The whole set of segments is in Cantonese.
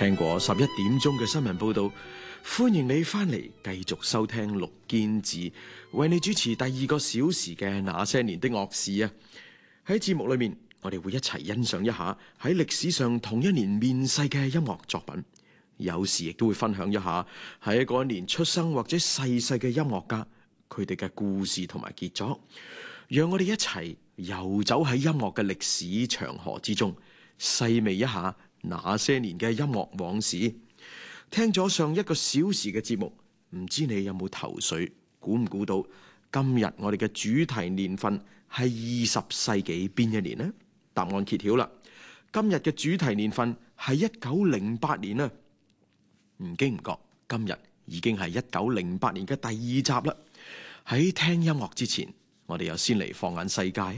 聽過11點鐘嘅新聞報道，歡迎你翻嚟繼續收聽陸堅志為你主持第2個小時嘅那些年的樂事啊！喺節目裏面，我哋會一齊欣賞一下喺歷史上同一年面世嘅音樂作品，有時亦都會分享一下喺嗰一年出生或者逝世嘅音樂家佢哋嘅故事同埋傑作，讓我哋一齊遊走喺音樂嘅歷史長河之中，細味一下那些年嘅音樂往事。聽咗上1個小時嘅節目，唔知你有冇頭緒，估唔估到今日我哋嘅主題年份係20世紀邊一年呢？答案揭曉啦，今日嘅主題年份係1908年啊！唔經唔覺，今日已經係1908年嘅第2集啦。喺聽音樂之前，我哋又先嚟放眼世界啊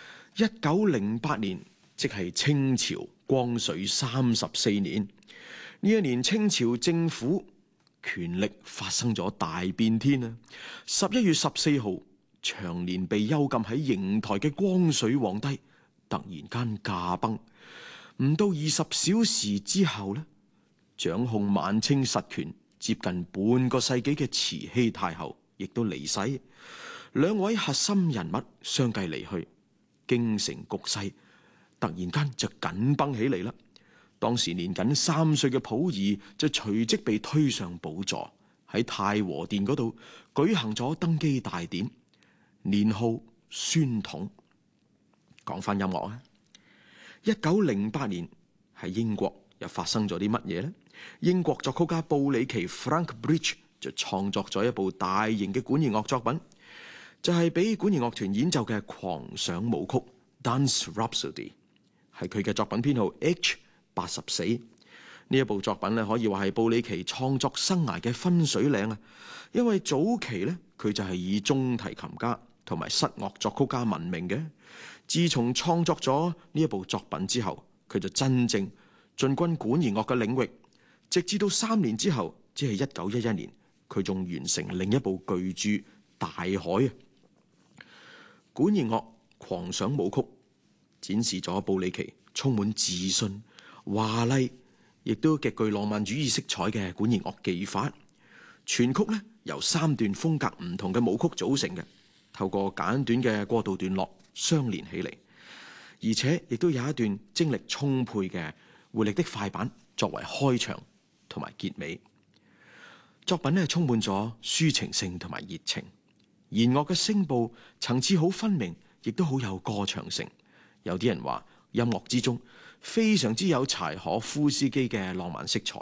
！1908年即係清朝光緒34年，呢一年清朝政府權力發生咗大變天啊！11月14號，長年被幽禁喺瀛台嘅光緒皇帝突然間駕崩，唔到20小時之後呢，掌控晚清實權接近半個世紀嘅慈禧太后亦都離世，2位核心人物相繼離去，京城局勢突然間就緊繃起嚟啦。當時年僅3歲嘅溥儀就隨即被推上寶座，喺太和殿嗰度舉行咗登基大典，年號宣統。講翻音樂啊，1908年喺英國又發生咗啲乜嘢呢？英國作曲家布里奇 Frank Bridge 就創作咗一部大型嘅管弦樂作品，就係俾管弦樂團演奏嘅狂想舞曲 Dance Rhapsody， 係佢嘅作品編號 H84。呢一部作品咧，可以話係布里奇創作生涯嘅分水嶺啊！因為早期咧，佢就係以中提琴家同埋室樂作曲家聞名嘅。自從創作咗呢一部作品之後，佢就真正進軍管弦樂嘅領域。直至到3年之後，即係1911年，佢仲完成另一部巨著《大海》啊！管弦樂狂想舞曲展示咗布里奇充滿自信、華麗，亦都極具浪漫主義色彩嘅管弦樂技法。全曲咧由3段風格唔同嘅舞曲組成嘅，透過簡短嘅過渡段落相連起嚟，而且亦都有一段精力充沛嘅活力的快板作為開場同埋結尾。作品咧充滿咗抒情性同埋熱情，弦樂嘅聲部層次好分明，亦都好有歌唱性。有啲人話音樂之中非常之有柴可夫斯基嘅浪漫色彩。